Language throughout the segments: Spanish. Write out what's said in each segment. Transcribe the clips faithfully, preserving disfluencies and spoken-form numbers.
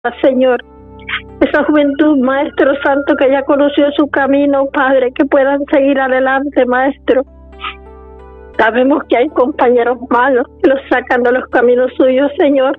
Señor, esa juventud, Maestro Santo, que ya conoció su camino, Padre, que puedan seguir adelante, Maestro. Sabemos que hay compañeros malos que los sacan de los caminos suyos, Señor,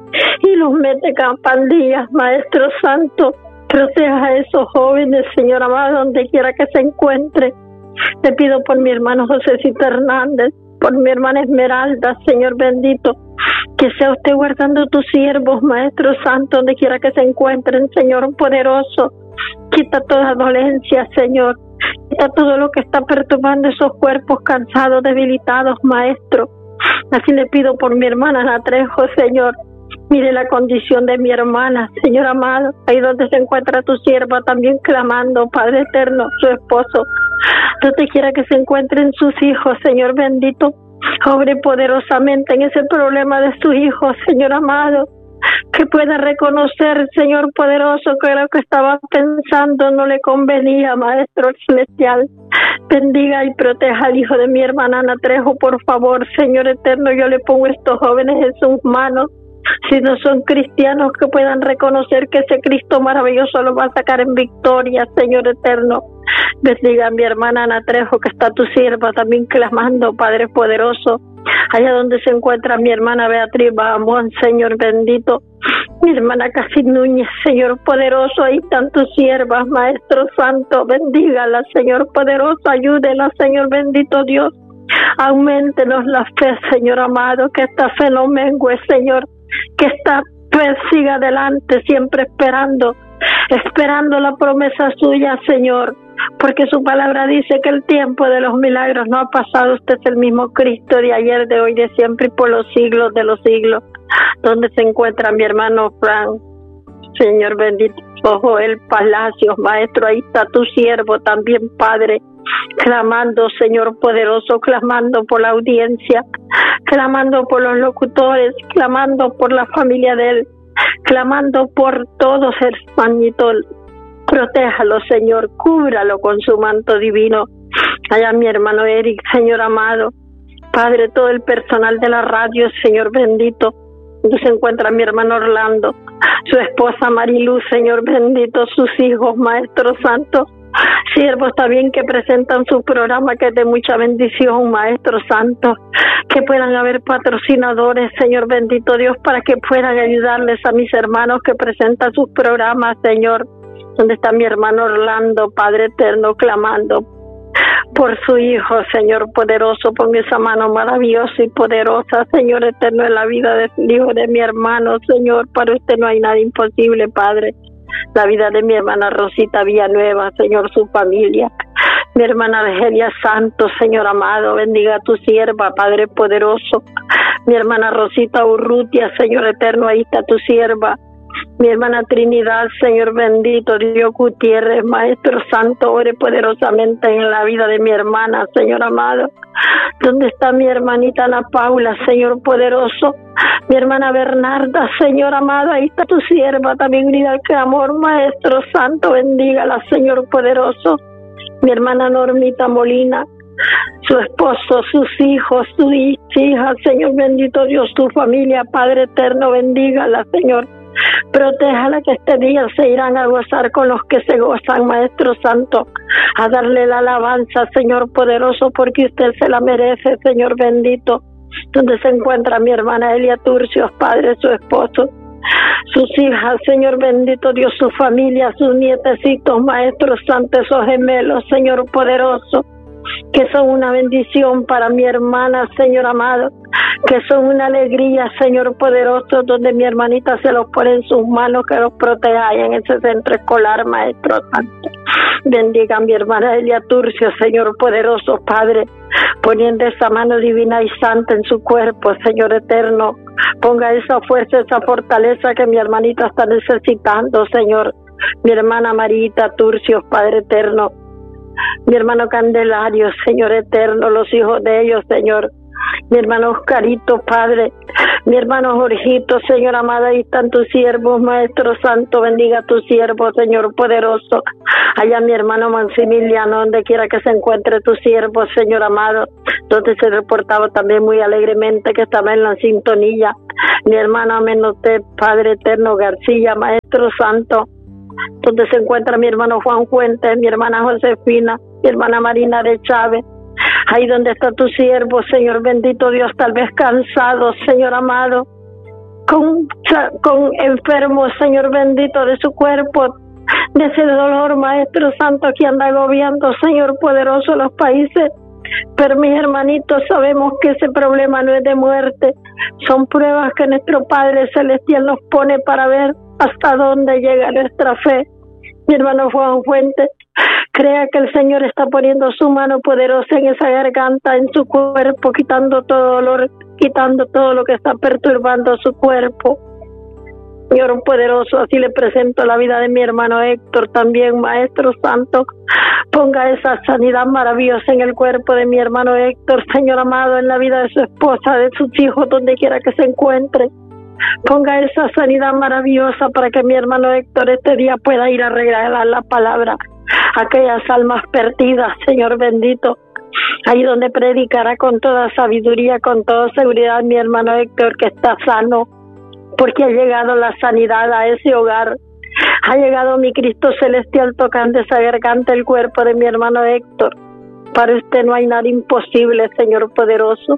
y los meten a pandillas, Maestro Santo. Proteja a esos jóvenes, Señor amado, donde quiera que se encuentre. Te pido por mi hermano Josecito Hernández, por mi hermana Esmeralda, Señor bendito, que sea usted guardando tus siervos, Maestro Santo, donde quiera que se encuentren, Señor poderoso. Quita toda dolencia, Señor. Quita todo lo que está perturbando esos cuerpos cansados, debilitados, Maestro. Así le pido por mi hermana Ana Trejo, Señor. Mire la condición de mi hermana, Señor amado, ahí donde se encuentra tu sierva también clamando, Padre eterno, su esposo, donde quiera que se encuentren sus hijos, Señor bendito, obre poderosamente en ese problema de sus hijos, Señor amado, que pueda reconocer, Señor poderoso, que lo que estaba pensando no le convenía, Maestro celestial. Bendiga y proteja al hijo de mi hermana Ana Trejo, por favor, Señor eterno, yo le pongo estos jóvenes en sus manos. Si no son cristianos, que puedan reconocer que ese Cristo maravilloso lo va a sacar en victoria, Señor eterno. Bendiga a mi hermana Ana Trejo, que está tu sierva también clamando, Padre poderoso. Allá donde se encuentra mi hermana Beatriz Bahamón, Señor bendito. Mi hermana Casi Núñez, Señor poderoso, ahí están tus siervas, Maestro Santo. Bendígala, Señor poderoso, ayúdela, Señor bendito Dios. Auméntenos la fe, Señor amado, que esta fe no mengue, Señor. Que esta fe siga adelante, siempre esperando, esperando la promesa suya, Señor, porque su palabra dice que el tiempo de los milagros no ha pasado. Usted es el mismo Cristo de ayer, de hoy, de siempre y por los siglos de los siglos. ¿Dónde se encuentra mi hermano Frank? Señor bendito, Joel Palacios, Maestro, ahí está tu siervo también, Padre, clamando, Señor poderoso, clamando por la audiencia, clamando por los locutores, clamando por la familia de él, clamando por todos, hermanito. Protéjalo, Señor, cúbralo con su manto divino. Allá mi hermano Eric, Señor amado, Padre, todo el personal de la radio, Señor bendito, donde se encuentra mi hermano Orlando, su esposa Mariluz, Señor bendito, sus hijos, Maestro Santo, siervos también que presentan su programa, que es de mucha bendición, Maestro Santo, que puedan haber patrocinadores, Señor bendito Dios, para que puedan ayudarles a mis hermanos que presentan sus programas, Señor. Donde está mi hermano Orlando, Padre eterno, clamando por su hijo, Señor poderoso, por esa mano maravillosa y poderosa, Señor eterno, en la vida del hijo de mi hermano, Señor. Para usted no hay nada imposible, Padre. La vida de mi hermana Rosita Villanueva, Señor, su familia. Mi hermana Argelia Santos, Señor amado, bendiga a tu sierva, Padre poderoso. Mi hermana Rosita Urrutia, Señor eterno, ahí está tu sierva. Mi hermana Trinidad, Señor bendito, Dios Gutiérrez, Maestro Santo, ore poderosamente en la vida de mi hermana, Señor amado. ¿Dónde está mi hermanita Ana Paula, Señor poderoso? Mi hermana Bernarda, Señor amado, ahí está tu sierva, también unida al clamor, Maestro Santo, bendígala, Señor poderoso. Mi hermana Normita Molina, su esposo, sus hijos, sus hijas, Señor bendito Dios, tu familia, Padre eterno, bendígala, Señor. Protéjala, que este día se irán a gozar con los que se gozan, Maestro Santo, a darle la alabanza, Señor poderoso, porque usted se la merece, Señor bendito. Donde se encuentra mi hermana Elia Turcios, Padre, su esposo, sus hijas, Señor bendito Dios, su familia, sus nietecitos, Maestro Santo, esos gemelos, Señor poderoso, que son una bendición para mi hermana, Señor amado, que son una alegría, Señor poderoso, donde mi hermanita se los pone en sus manos, que los proteja en ese centro escolar, Maestro Santo. Bendiga a mi hermana Elia Turcio, Señor poderoso, Padre, poniendo esa mano divina y santa en su cuerpo, Señor eterno. Ponga esa fuerza, esa fortaleza que mi hermanita está necesitando, Señor. Mi hermana Marita Turcio, Padre eterno. Mi hermano Candelario, Señor eterno, los hijos de ellos, Señor. Mi hermano Oscarito, Padre. Mi hermano Jorgito, Señor amado, ahí están tus siervos, Maestro Santo, bendiga a tus siervos, Señor poderoso. Allá mi hermano Maximiliano, donde quiera que se encuentre tu siervo, Señor amado, donde se reportaba también muy alegremente que estaba en la sintonía. mi hermana Menotep, Padre eterno García, Maestro Santo, donde se encuentra mi hermano Juan Fuentes, mi hermana Josefina, mi hermana Marina de Chávez, ahí donde está tu siervo, Señor bendito Dios, tal vez cansado, Señor amado, con, con enfermos, Señor bendito, de su cuerpo, de ese dolor, Maestro Santo, que anda agobiando, Señor poderoso, los países. Pero mis hermanitos, sabemos que ese problema no es de muerte, son pruebas que nuestro Padre Celestial nos pone para ver hasta dónde llega nuestra fe. Mi hermano Juan Fuentes, crea que el Señor está poniendo su mano poderosa en esa garganta, en su cuerpo, quitando todo dolor, quitando todo lo que está perturbando su cuerpo. Señor poderoso, así le presento la vida de mi hermano Héctor también, Maestro Santo. Ponga esa sanidad maravillosa en el cuerpo de mi hermano Héctor, Señor amado, en la vida de su esposa, de sus hijos, donde quiera que se encuentre. Ponga esa sanidad maravillosa para que mi hermano Héctor este día pueda ir a regalar la palabra a aquellas almas perdidas, Señor bendito. Ahí donde predicará con toda sabiduría, con toda seguridad mi hermano Héctor, que está sano, porque ha llegado la sanidad a ese hogar. Ha llegado mi Cristo celestial tocando esa garganta, el cuerpo de mi hermano Héctor. Para usted no hay nada imposible, Señor poderoso.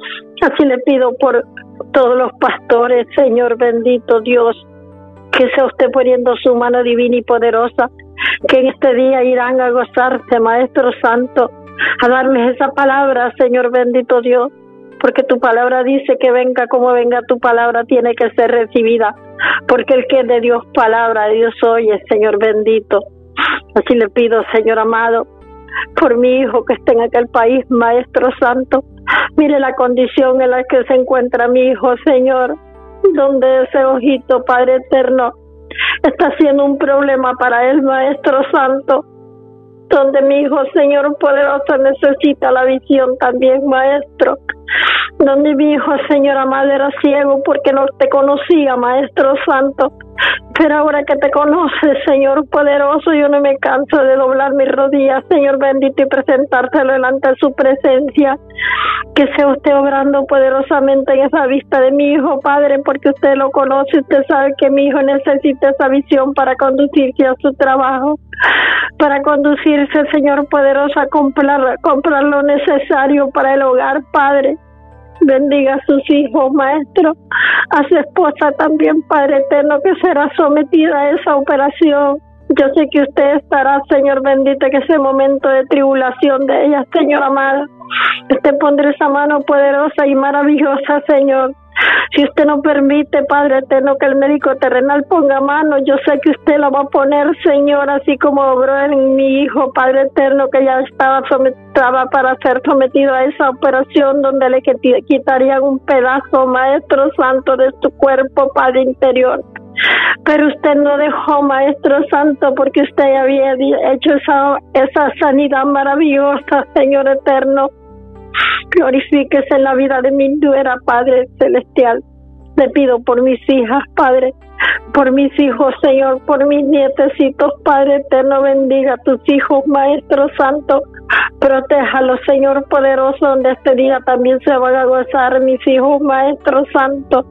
Así le pido por todos los pastores, Señor bendito Dios, que sea usted poniendo su mano divina y poderosa, que en este día irán a gozarse, Maestro Santo, a darles esa palabra, Señor bendito Dios, porque tu palabra dice que venga como venga tu palabra, tiene que ser recibida, porque el que es de Dios palabra, de Dios oye, Señor bendito. Así le pido, Señor amado, por mi hijo que está en aquel país, Maestro Santo. Mire la condición en la que se encuentra mi hijo, Señor, donde ese ojito, Padre eterno, está siendo un problema para él, Maestro Santo, donde mi hijo, Señor poderoso, necesita la visión también, Maestro, donde mi hijo, Señor amado, era ciego porque no te conocía, Maestro Santo, pero ahora que te conoces, Señor poderoso, yo no me canso de doblar mis rodillas, Señor bendito, y presentártelo delante de su presencia, que sea usted obrando poderosamente en esa vista de mi hijo, Padre, porque usted lo conoce, usted sabe que mi hijo necesita esa visión para conducirse a su trabajo, para conducirse, Señor poderoso, a comprar, comprar lo necesario para el hogar, Padre. Bendiga a sus hijos, Maestro, a su esposa también, Padre eterno, que será sometida a esa operación. Yo sé que usted estará, Señor bendito, en ese momento de tribulación de ella, Señor amado. Usted pondrá esa mano poderosa y maravillosa, Señor. Si usted no permite, Padre eterno, que el médico terrenal ponga mano, yo sé que usted la va a poner, Señor, así como obró en mi hijo, Padre eterno, que ya estaba, estaba para ser sometido a esa operación donde le quitarían un pedazo, Maestro Santo, de su cuerpo, Padre interior. Pero usted no dejó, Maestro Santo, porque usted había hecho esa, esa sanidad maravillosa, Señor eterno. Glorifíquese en la vida de mi nuera, Padre celestial. Le pido por mis hijas, Padre, por mis hijos, Señor, por mis nietecitos, Padre eterno, bendiga a tus hijos, Maestro Santo. Protéjalos, Señor poderoso, donde este día también se van a gozar mis hijos, Maestro Santo.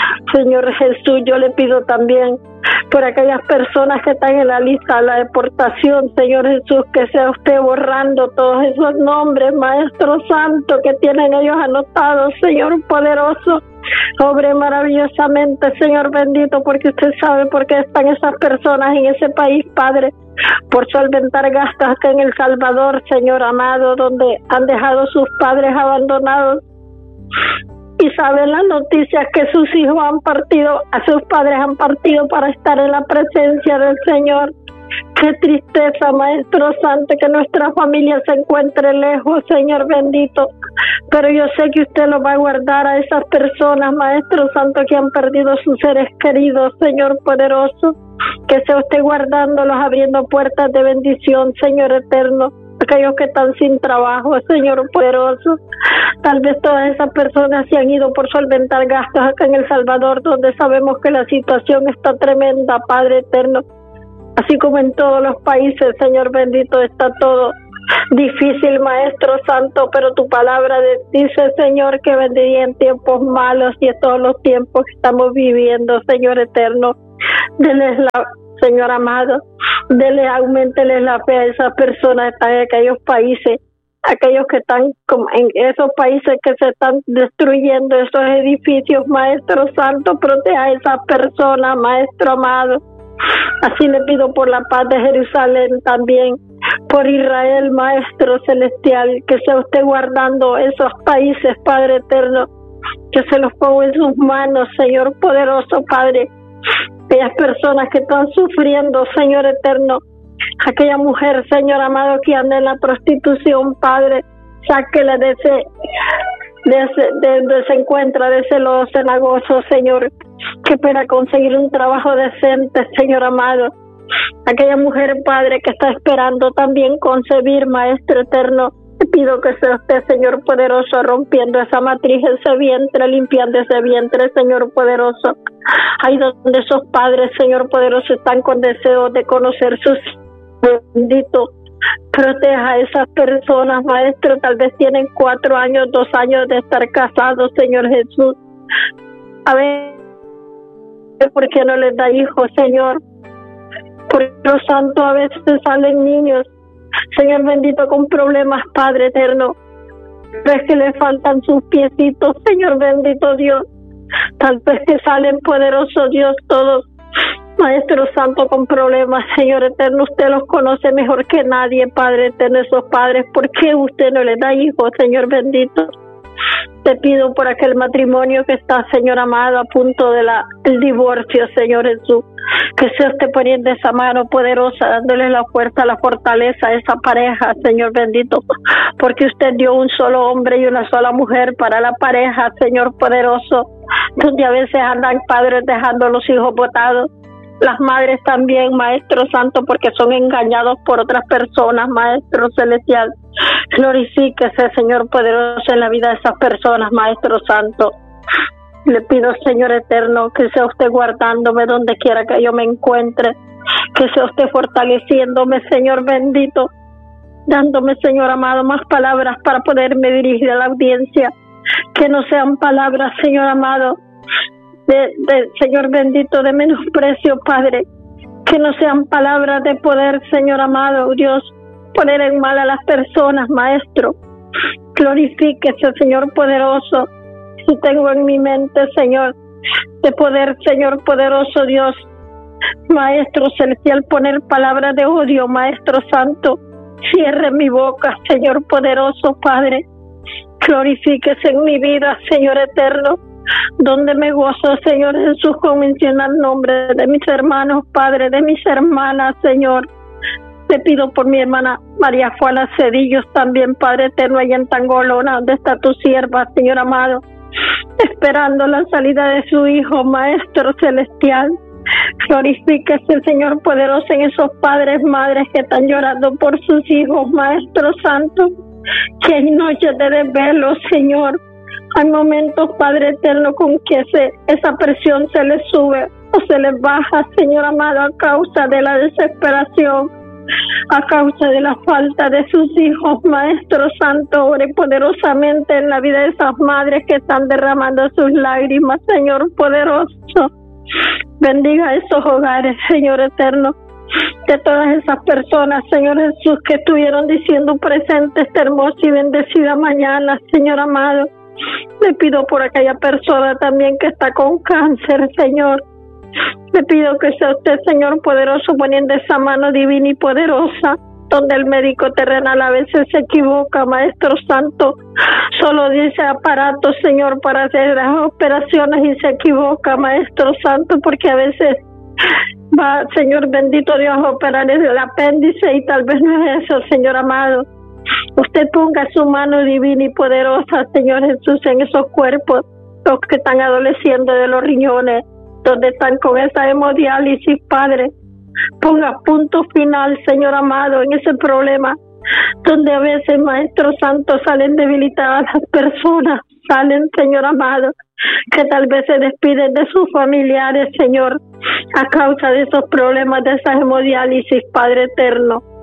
Señor Jesús, yo le pido también por aquellas personas que están en la lista de la deportación, Señor Jesús, que sea usted borrando todos esos nombres, Maestro Santo, que tienen ellos anotados, Señor poderoso. Obre maravillosamente, Señor bendito, porque usted sabe por qué están esas personas en ese país, Padre, por solventar gastos acá en El Salvador, Señor amado, donde han dejado sus padres abandonados. Y saben las noticias que sus hijos han partido, a sus padres han partido para estar en la presencia del Señor. Qué tristeza, Maestro Santo, que nuestra familia se encuentre lejos, Señor bendito. Pero yo sé que usted lo va a guardar a esas personas, Maestro Santo, que han perdido sus seres queridos, Señor poderoso. Que sea usted guardándolos, abriendo puertas de bendición, Señor eterno. Aquellos que están sin trabajo, Señor poderoso. Tal vez todas esas personas se han ido por solventar gastos acá en El Salvador, donde sabemos que la situación está tremenda, Padre eterno. Así como en todos los países, Señor bendito, está todo difícil, Maestro Santo, pero tu palabra dice, Señor, que vendría en tiempos malos y en todos los tiempos que estamos viviendo, Señor eterno. Denles la, Señor amado, denle, aumenteles la fe a esas personas que están en aquellos países, aquellos que están en esos países que se están destruyendo esos edificios, Maestro Santo, proteja a esas personas, Maestro amado. Así le pido por la paz de Jerusalén también, por Israel, Maestro Celestial, que se esté guardando esos países, Padre eterno, que se los pongo en sus manos, Señor poderoso, Padre. Aquellas personas que están sufriendo, Señor eterno, aquella mujer, Señor amado, que anda en la prostitución, Padre, sáquela de ese, de ese, de donde se encuentra, de ese lodo cenagoso, Señor, que para conseguir un trabajo decente, Señor amado. Aquella mujer, Padre, que está esperando también concebir, Maestro eterno, te pido que sea usted, Señor poderoso, rompiendo esa matriz, ese vientre, limpiando ese vientre, Señor poderoso. Ahí donde esos padres, Señor poderoso, están con deseos de conocer sus benditos. Proteja a esas personas, Maestro, tal vez tienen cuatro años, dos años de estar casados, Señor Jesús. A ver, ¿por qué no les da hijos, Señor? Porque los santos a veces salen niños, Señor bendito, con problemas, Padre eterno. Ves que le faltan sus piecitos, Señor bendito Dios. Tal vez que salen, poderoso Dios, todos, Maestro Santo, con problemas, Señor eterno. Usted los conoce mejor que nadie, Padre eterno, esos padres. ¿Por qué usted no les da hijos, Señor bendito? Te pido por aquel matrimonio que está, Señor amado, a punto del divorcio, Señor Jesús, que sea usted poniendo esa mano poderosa, dándole la fuerza, la fortaleza a esa pareja, Señor bendito, porque usted dio un solo hombre y una sola mujer para la pareja, Señor poderoso, donde a veces andan padres dejando a los hijos botados, las madres también, Maestro Santo, porque son engañados por otras personas, Maestro Celestial. Glorifíquese, Señor poderoso, en la vida de esas personas, Maestro Santo. Le pido, Señor eterno, que sea usted guardándome donde quiera que yo me encuentre, que sea usted fortaleciéndome, Señor bendito, dándome, Señor amado, más palabras para poderme dirigir a la audiencia, que no sean palabras, Señor amado, de, de Señor bendito, de menosprecio, Padre, que no sean palabras de poder, Señor amado, Dios, poner en mal a las personas, Maestro. Glorifíquese, Señor poderoso. Si tengo en mi mente, Señor, de poder, Señor poderoso Dios, Maestro Celestial, poner palabras de odio, Maestro Santo, cierre mi boca, Señor poderoso, Padre. Glorifíquese en mi vida, Señor eterno, donde me gozo, Señor Jesús, con mencionar nombres de mis hermanos, Padre, de mis hermanas, Señor. Te pido por mi hermana María Juana Cedillos también, Padre eterno, allá en Tangolona, donde está tu sierva, Señor amado, esperando la salida de su hijo, Maestro Celestial. Glorifíquese, Señor poderoso, en esos padres, madres que están llorando por sus hijos, Maestro Santo, que hay noches de desvelo, Señor. Hay momentos, Padre eterno, con que se, esa presión se les sube o se les baja, Señor amado, a causa de la desesperación, a causa de la falta de sus hijos, Maestro Santo. Ore poderosamente en la vida de esas madres que están derramando sus lágrimas, Señor poderoso. Bendiga esos hogares, Señor eterno, de todas esas personas, Señor Jesús, que estuvieron diciendo presente esta hermosa y bendecida mañana, Señor amado. Le pido por aquella persona también que está con cáncer, Señor. Le pido que sea usted, Señor poderoso, poniendo esa mano divina y poderosa, donde el médico terrenal a veces se equivoca, Maestro Santo. Solo dice aparato, Señor, para hacer las operaciones y se equivoca, Maestro Santo, porque a veces va, Señor bendito Dios, a operar el apéndice y tal vez no es eso, Señor amado. Usted ponga su mano divina y poderosa, Señor Jesús, en esos cuerpos, los que están adoleciendo de los riñones, donde están con esa hemodiálisis, Padre. Ponga punto final, Señor amado, en ese problema, donde a veces, Maestro Santo, salen debilitadas las personas, salen, Señor amado, que tal vez se despiden de sus familiares, Señor, a causa de esos problemas de esa hemodiálisis, Padre eterno.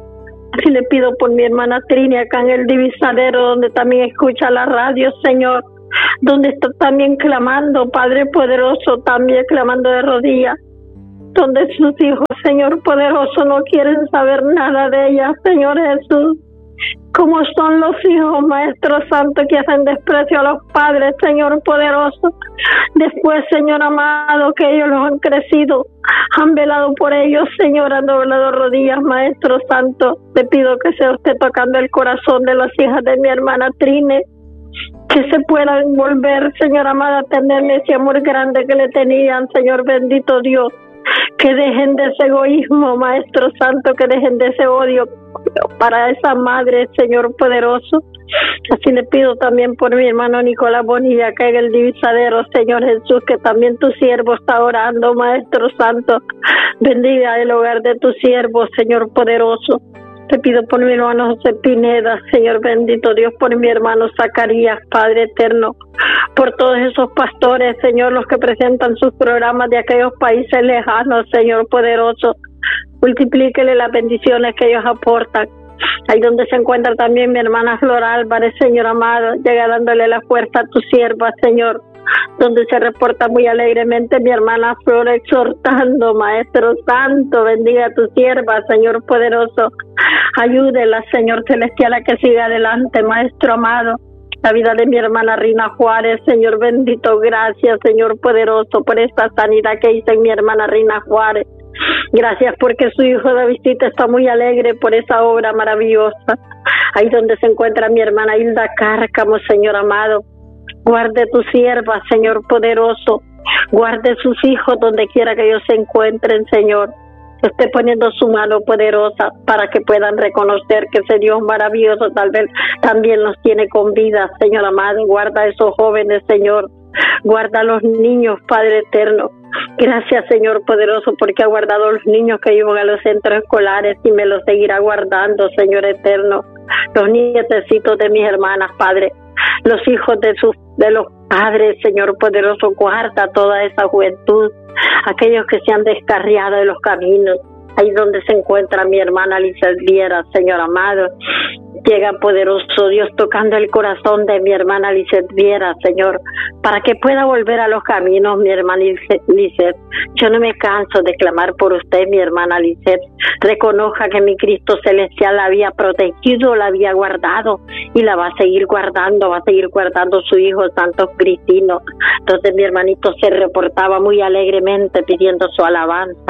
Así le pido por mi hermana Trini acá en el Divisadero, donde también escucha la radio, Señor, donde está también clamando, Padre poderoso, también clamando de rodillas, donde sus hijos, Señor poderoso, no quieren saber nada de ella, Señor Jesús. Como son los hijos, Maestro Santo, que hacen desprecio a los padres, Señor poderoso. Después, Señor amado, que ellos los han crecido, han velado por ellos, Señor, han doblado rodillas, Maestro Santo. Te pido que sea usted tocando el corazón de las hijas de mi hermana Trine, que se puedan volver, Señor amado, a tenerle ese amor grande que le tenían, Señor bendito Dios. Que dejen de ese egoísmo, Maestro Santo, que dejen de ese odio para esa madre, Señor poderoso. Así le pido también por mi hermano Nicolás Bonilla, que en el Divisadero, Señor Jesús, que también tu siervo está orando, Maestro Santo. Bendiga el hogar de tu siervo, Señor poderoso. Te pido por mi hermano José Pineda, Señor bendito Dios, por mi hermano Zacarías, Padre eterno, por todos esos pastores, Señor, los que presentan sus programas de aquellos países lejanos, Señor poderoso. Multiplíquele las bendiciones que ellos aportan. Ahí donde se encuentra también mi hermana Flor Álvarez, Señor amado, llega dándole la fuerza a tu sierva, Señor. Donde se reporta muy alegremente mi hermana Flor exhortando, Maestro Santo, bendiga a tu sierva, Señor poderoso. Ayúdela, Señor celestial, a que siga adelante, Maestro amado. La vida de mi hermana Rina Juárez, Señor bendito, gracias, Señor poderoso, por esta sanidad que hizo en mi hermana Rina Juárez. Gracias porque su hijo Davidcita está muy alegre por esa obra maravillosa. Ahí donde se encuentra mi hermana Hilda Cárcamo, Señor amado. Guarde tu sierva, Señor poderoso. Guarde sus hijos donde quiera que ellos se encuentren, Señor. Esté poniendo su mano poderosa para que puedan reconocer que ese Dios maravilloso tal vez también los tiene con vida, Señor amado. Guarda a esos jóvenes, Señor. Guarda a los niños, Padre eterno. Gracias, Señor poderoso, porque ha guardado a los niños que iban a los centros escolares y me los seguirá guardando, Señor eterno. Los nietecitos de mis hermanas, Padre. Los hijos de sus de los padres, Señor poderoso, guarda toda esa juventud, aquellos que se han descarriado de los caminos, ahí donde se encuentra mi hermana Lizeth Viera, Señor amado. Llega poderoso Dios tocando el corazón de mi hermana Lizeth Viera, Señor, para que pueda volver a los caminos, mi hermana Lizeth. Yo no me canso de clamar por usted, mi hermana Lizeth. Reconozca que mi Cristo celestial la había protegido, la había guardado y la va a seguir guardando, va a seguir guardando su hijo Santo Cristino. Entonces mi hermanito se reportaba muy alegremente pidiendo su alabanza.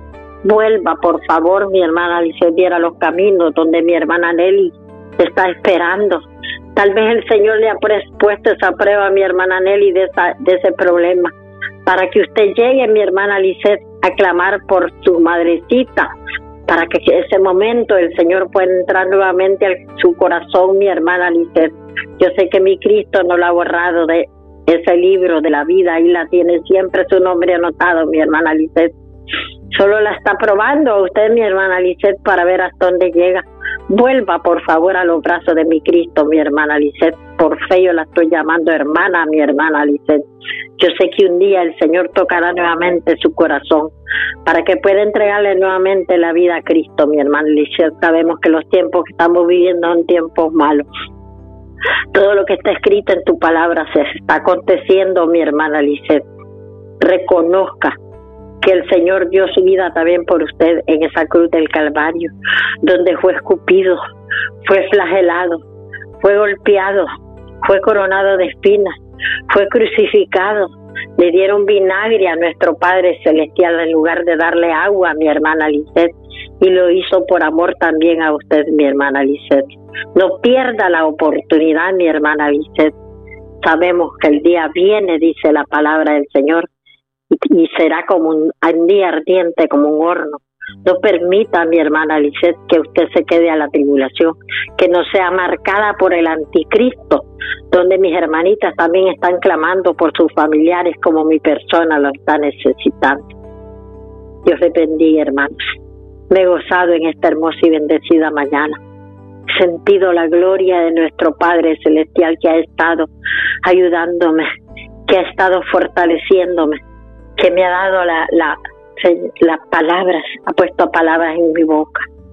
Vuelva, por favor, mi hermana Lizeth Viera, a los caminos donde mi hermana Nelly está esperando. Tal vez el Señor le ha puesto esa prueba a mi hermana Nelly de, esa, de ese problema, para que usted llegue, mi hermana Lizeth, a clamar por su madrecita, para que en ese momento el Señor pueda entrar nuevamente a su corazón, mi hermana Lizeth. Yo sé que mi Cristo no la ha borrado de ese libro de la vida, ahí la tiene siempre su nombre anotado, mi hermana Lizeth. Solo la está probando a usted, mi hermana Lizeth, para ver hasta dónde llega. Vuelva, por favor, a los brazos de mi Cristo, mi hermana Lizeth. Por fe yo la estoy llamando hermana, mi hermana Lizeth. Yo sé que un día el Señor tocará nuevamente su corazón para que pueda entregarle nuevamente la vida a Cristo, mi hermana Lizeth. Sabemos que los tiempos que estamos viviendo son tiempos malos. Todo lo que está escrito en tu palabra se está aconteciendo, mi hermana Lizeth. Reconozca que el Señor dio su vida también por usted en esa cruz del Calvario, donde fue escupido, fue flagelado, fue golpeado, fue coronado de espinas, fue crucificado. Le dieron vinagre a nuestro Padre Celestial en lugar de darle agua a mi hermana Lizeth, y lo hizo por amor también a usted, mi hermana Lizeth. No pierda la oportunidad, mi hermana Lizeth. Sabemos que el día viene, dice la palabra del Señor, y será como un, un día ardiente, como un horno. No permita, mi hermana Lizeth, que usted se quede a la tribulación, que no sea marcada por el anticristo, donde mis hermanitas también están clamando por sus familiares como mi persona lo está necesitando. Dios les bendiga, hermanos. Me he gozado en esta hermosa y bendecida mañana. He sentido la gloria de nuestro Padre Celestial, que ha estado ayudándome, que ha estado fortaleciéndome, que me ha dado la, la, las palabras, ha puesto palabras en mi boca.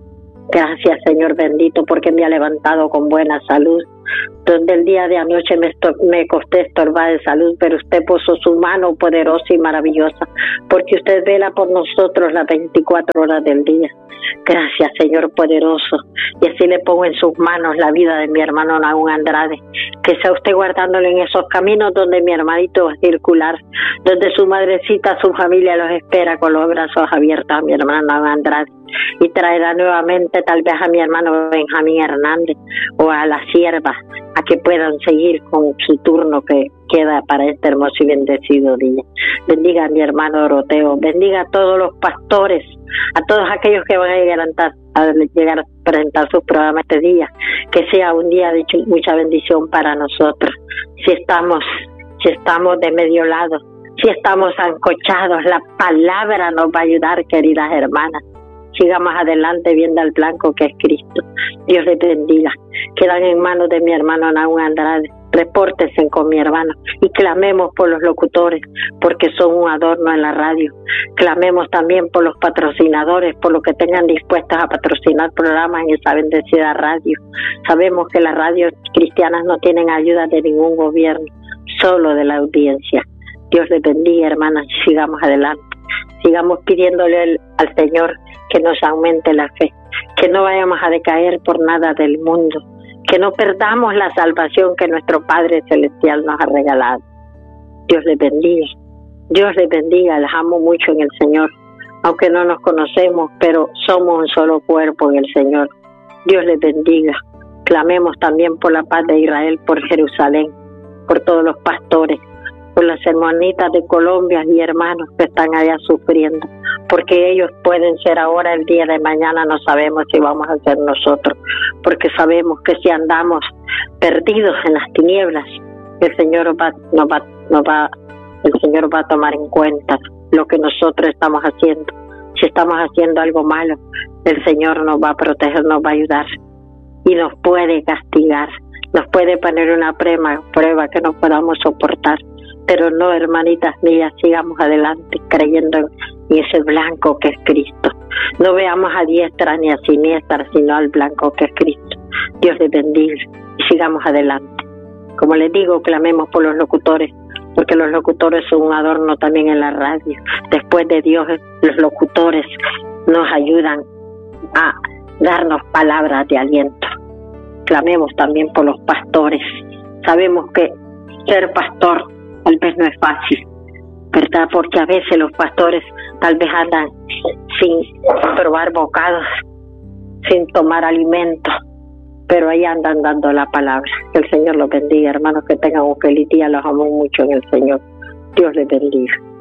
Gracias, Señor bendito, porque me ha levantado con buena salud. Donde el día de anoche me, me costé estorbar de salud, pero usted puso su mano poderosa y maravillosa, porque usted vela por nosotros las veinticuatro horas del día. Gracias, Señor poderoso. Y así le pongo en sus manos la vida de mi hermano Nahum Andrade. Que sea usted guardándole en esos caminos donde mi hermanito va a circular, donde su madrecita, su familia los espera con los brazos abiertos a mi hermano Nahum Andrade. Y traerá nuevamente tal vez a mi hermano Benjamín Hernández o a la sierva, a que puedan seguir con su turno que queda para este hermoso y bendecido día. Bendiga a mi hermano Doroteo, bendiga a todos los pastores, a todos aquellos que van a llegar a, a, llegar a presentar sus programas este día, que sea un día de mucha bendición para nosotros. Si estamos, si estamos de medio lado, si estamos ancochados, la palabra nos va a ayudar, queridas hermanas. Sigamos adelante viendo al blanco que es Cristo. Dios les bendiga. Quedan en manos de mi hermano Nahum Andrade. Repórtense con mi hermano y clamemos por los locutores, porque son un adorno en la radio. Clamemos también por los patrocinadores, por los que tengan dispuestos a patrocinar programas en esa bendecida radio. Sabemos que las radios cristianas no tienen ayuda de ningún gobierno, solo de la audiencia. Dios les bendiga, hermanas, y sigamos adelante. Sigamos pidiéndole al, al Señor que nos aumente la fe, que no vayamos a decaer por nada del mundo, que no perdamos la salvación que nuestro Padre Celestial nos ha regalado. Dios les bendiga, Dios les bendiga, les amo mucho en el Señor, aunque no nos conocemos, pero somos un solo cuerpo en el Señor. Dios les bendiga. Clamemos también por la paz de Israel, por Jerusalén, por todos los pastores, por las hermanitas de Colombia y hermanos que están allá sufriendo, porque ellos pueden ser ahora, el día de mañana no sabemos si vamos a ser nosotros, porque sabemos que si andamos perdidos en las tinieblas, el Señor va, nos va, nos va, el Señor va a tomar en cuenta lo que nosotros estamos haciendo. Si estamos haciendo algo malo, el Señor nos va a proteger, nos va a ayudar y nos puede castigar, nos puede poner una prueba, prueba que no podamos soportar. Pero no, hermanitas mías, sigamos adelante creyendo en ese blanco que es Cristo. No veamos a diestra ni a siniestra, sino al blanco que es Cristo. Dios les bendiga y sigamos adelante. Como les digo, clamemos por los locutores, porque los locutores son un adorno también en la radio. Después de Dios, los locutores nos ayudan a darnos palabras de aliento. Clamemos también por los pastores. Sabemos que ser pastor tal vez no es fácil, ¿verdad? Porque a veces los pastores tal vez andan sin probar bocados, sin tomar alimentos, pero ahí andan dando la palabra. Que el Señor los bendiga, hermanos, que tengan un feliz día. Los amo mucho en el Señor. Dios les bendiga.